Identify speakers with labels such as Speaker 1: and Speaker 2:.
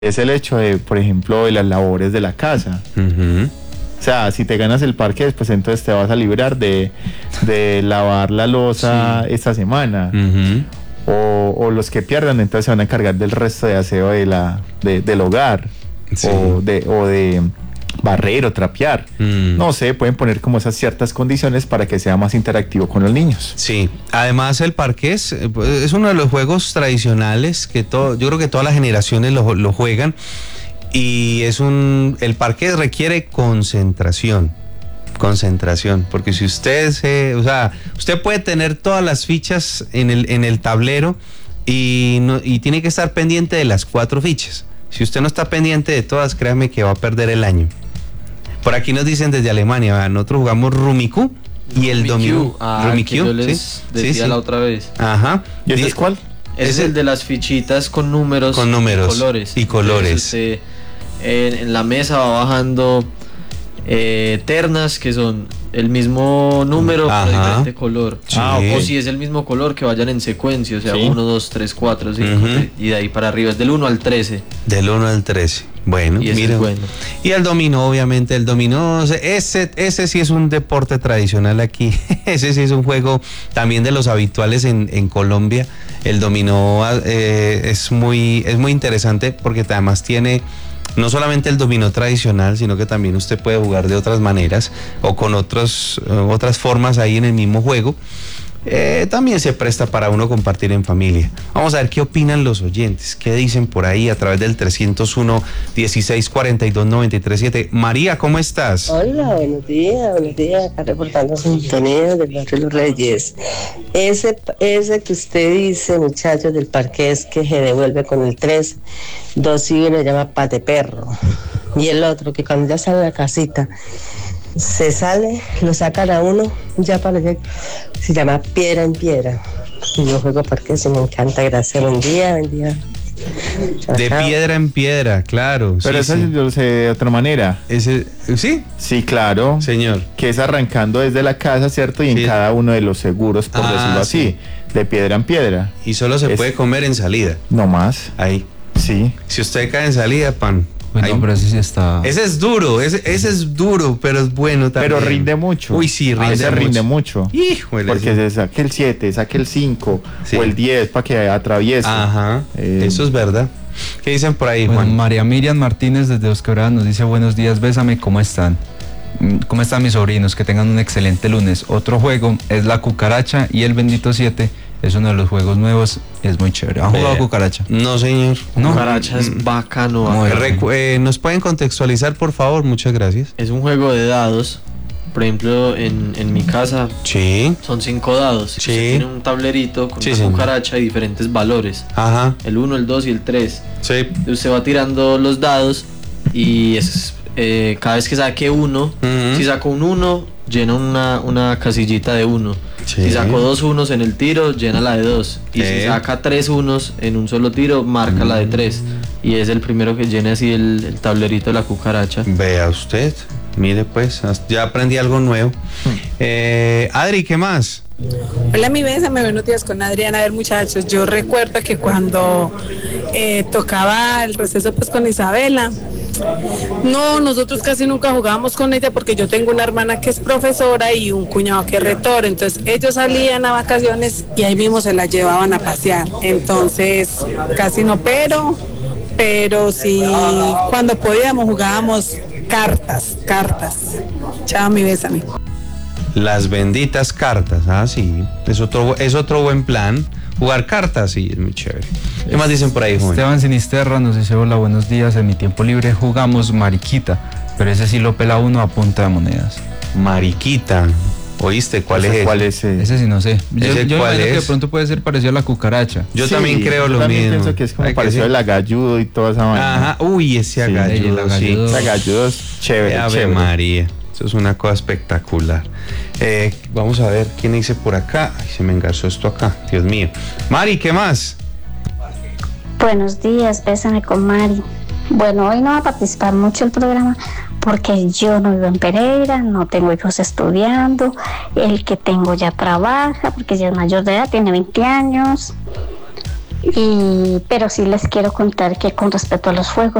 Speaker 1: es el hecho de, por ejemplo, de las labores de la casa. O sea, si te ganas el parque, pues entonces te vas a librar de lavar la loza esta semana. O los que pierdan, entonces se van a encargar del resto de aseo del hogar. O de barrer o trapear. No sé, pueden poner como esas ciertas condiciones para que sea más interactivo con los niños.
Speaker 2: Sí, además el parqués es uno de los juegos tradicionales que yo creo que todas las generaciones lo juegan, y el parqués requiere concentración, porque si usted usted puede tener todas las fichas en el tablero y tiene que estar pendiente de las 4 fichas. Si usted no está pendiente de todas, créame que va a perder el año. Por aquí nos dicen desde Alemania, nosotros jugamos Rummikub y el dominó.
Speaker 3: Rummikub, yo les decía la otra vez.
Speaker 2: Ajá.
Speaker 1: ¿Y ese es cuál?
Speaker 3: Es el de las fichitas con números. Y colores. Entonces, en la mesa va bajando ternas que son el mismo número pero diferente color. O si es el mismo color, que vayan en secuencia, o sea, 1, 2, 3, 4, 5 y de ahí para arriba es del 1 al 13.
Speaker 2: Del 1 al 13. Bueno,
Speaker 3: y mira. Bueno.
Speaker 2: Y el dominó, obviamente, ese sí es un deporte tradicional aquí. Ese sí es un juego también de los habituales en Colombia. El dominó es muy interesante porque además tiene no solamente el dominó tradicional, sino que también usted puede jugar de otras maneras o con otras formas ahí en el mismo juego. También se presta para uno compartir en familia. Vamos a ver qué opinan los oyentes, qué dicen por ahí a través del 301-1642-937. María, ¿cómo estás?
Speaker 4: Hola, buenos días, acá reportando sintonía del barrio Los Reyes. Ese que usted dice, muchachos, del parqués que se devuelve con el 3, 2 y 1 llama pate perro. Y el otro que cuando ya sale de la casita se sale, lo sacan a uno, ya para allá, se llama piedra en piedra. Yo juego parqués y me encanta, gracias, buen día.
Speaker 2: De piedra en piedra, claro.
Speaker 1: Pero eso yo lo sé de otra manera.
Speaker 2: ¿Sí?
Speaker 1: Sí, claro.
Speaker 2: Señor.
Speaker 1: Que es arrancando desde la casa, ¿cierto? Y en cada uno de los seguros, por decirlo así, de piedra en piedra.
Speaker 2: Y solo se puede comer en salida.
Speaker 1: No más.
Speaker 2: Ahí.
Speaker 1: Sí.
Speaker 2: Si usted cae en salida, pan.
Speaker 5: Bueno, pero ese sí está...
Speaker 2: Ese es duro, pero es bueno también.
Speaker 1: Pero rinde mucho.
Speaker 2: Uy, sí,
Speaker 1: rinde mucho.
Speaker 2: Híjole.
Speaker 1: Porque se saque el 7, saque el 5 o el 10 para que atraviese.
Speaker 2: Ajá, eso es verdad. ¿Qué dicen por ahí, Juan?
Speaker 5: María Miriam Martínez desde Dos Quebradas nos dice: buenos días, bésame, ¿cómo están? ¿Cómo están mis sobrinos? Que tengan un excelente lunes. Otro juego es la cucaracha y el bendito 7. Es uno de los juegos nuevos, es muy chévere. ¿Han jugado cucaracha?
Speaker 2: No, señor.
Speaker 3: Cucaracha es bacano.
Speaker 2: ¿Nos pueden contextualizar, por favor? Muchas gracias.
Speaker 3: Es un juego de dados. Por ejemplo, en mi casa son 5 dados.
Speaker 2: Sí.
Speaker 3: Tiene un tablerito con una cucaracha y diferentes valores.
Speaker 2: Ajá.
Speaker 3: El 1, el 2 y el 3.
Speaker 2: Sí.
Speaker 3: Usted va tirando los dados y cada vez que saque uno, si sacó un 1, llena una casillita de 1.
Speaker 2: Sí.
Speaker 3: Si sacó 2 unos en el tiro, llena la de 2. Y si saca 3 unos en un solo tiro, marca la de 3. Y es el primero que llene así el tablerito de la cucaracha.
Speaker 2: Vea usted, mire pues, ya aprendí algo nuevo. Adri, ¿qué más?
Speaker 6: Hola, mi bésame, buenos días con Adriana. A ver, muchachos, yo recuerdo que cuando tocaba el receso pues con Isabela, nosotros casi nunca jugábamos con ella porque yo tengo una hermana que es profesora y un cuñado que es rector, entonces ellos salían a vacaciones y ahí mismo se la llevaban a pasear, entonces casi no, pero sí, cuando podíamos jugábamos cartas. Chao, mi bésame.
Speaker 2: Las benditas cartas, sí, es otro buen plan. Jugar cartas, sí, es muy chévere. ¿Qué más dicen por ahí, Juan?
Speaker 5: Esteban Sinisterra nos dice: hola, buenos días, en mi tiempo libre jugamos mariquita, pero ese sí lo pela uno a punta de monedas.
Speaker 2: Mariquita, ¿oíste? ¿Cuál es?
Speaker 1: ¿Cuál es ese?
Speaker 5: Ese sí no sé. Yo
Speaker 2: ¿cuál es?
Speaker 5: Que de pronto puede ser parecido a la cucaracha.
Speaker 2: Yo también creo lo mismo.
Speaker 1: Yo pienso que es como parecido al agalludo y toda esa manera.
Speaker 2: Ajá, uy, ese agalludo, sí.
Speaker 1: El agalludo es chévere.
Speaker 2: Ave María. Eso es una cosa espectacular. Vamos a ver quién dice por acá. Ay, se me engarzó esto acá, Dios mío. Mari, ¿qué más?
Speaker 7: Buenos días, bésame con Mari. Bueno, hoy no va a participar mucho el programa porque yo no vivo en Pereira, no tengo hijos estudiando, el que tengo ya trabaja porque ya es mayor de edad, tiene 20 años. Pero sí les quiero contar que con respecto a los juegos